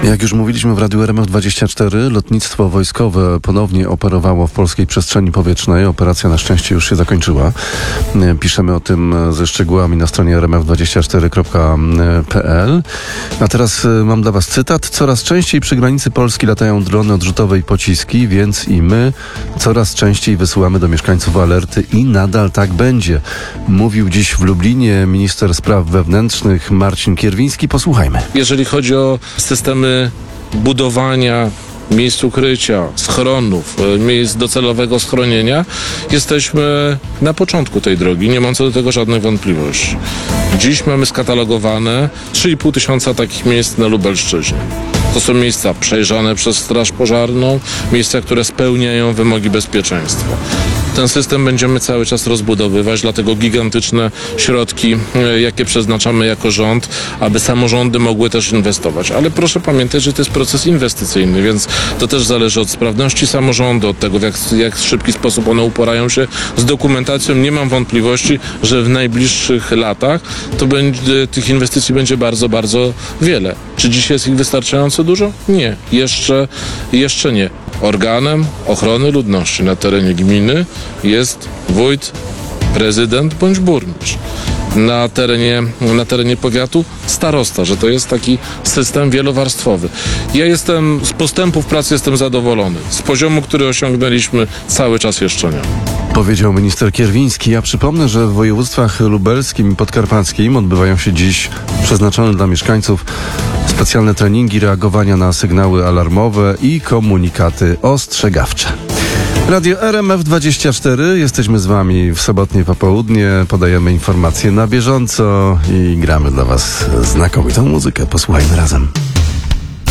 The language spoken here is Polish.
Jak już mówiliśmy w Radiu RMF24, lotnictwo wojskowe ponownie operowało w polskiej przestrzeni powietrznej. Operacja na szczęście już się zakończyła. Piszemy o tym ze szczegółami na stronie rmf24.pl. A teraz mam dla Was cytat. Coraz częściej przy granicy Polski latają drony odrzutowe i pociski, więc i my coraz częściej wysyłamy do mieszkańców alerty i nadal tak będzie. Mówił dziś w Lublinie minister spraw wewnętrznych Marcin Kierwiński. Posłuchajmy. Jeżeli chodzi o systemy budowania miejsc ukrycia, schronów, miejsc docelowego schronienia, jesteśmy na początku tej drogi, nie mam co do tego żadnej wątpliwości. Dziś mamy skatalogowane 3,5 tysiąca takich miejsc na Lubelszczyźnie. To są miejsca przejrzane przez Straż Pożarną, miejsca, które spełniają wymogi bezpieczeństwa. Ten system będziemy cały czas rozbudowywać, dlatego gigantyczne środki, jakie przeznaczamy jako rząd, aby samorządy mogły też inwestować. Ale proszę pamiętać, że to jest proces inwestycyjny, więc to też zależy od sprawności samorządu, od tego, w jak szybki sposób one uporają się z dokumentacją. Nie mam wątpliwości, że w najbliższych latach tych inwestycji będzie bardzo, bardzo wiele. Czy dzisiaj jest ich wystarczająco dużo? Nie. Jeszcze nie. Organem ochrony ludności na terenie gminy jest wójt, prezydent bądź burmistrz. Na terenie powiatu starosta, że to jest taki system wielowarstwowy. Ja z postępów pracy jestem zadowolony. Z poziomu, który osiągnęliśmy, cały czas jeszcze nie. Powiedział minister Kierwiński. Ja przypomnę, że w województwach lubelskim i podkarpackim odbywają się dziś przeznaczone dla mieszkańców specjalne treningi reagowania na sygnały alarmowe i komunikaty ostrzegawcze. Radio RMF24. Jesteśmy z Wami w sobotnie popołudnie. Podajemy informacje na bieżąco i gramy dla Was znakomitą muzykę. Posłuchajmy razem.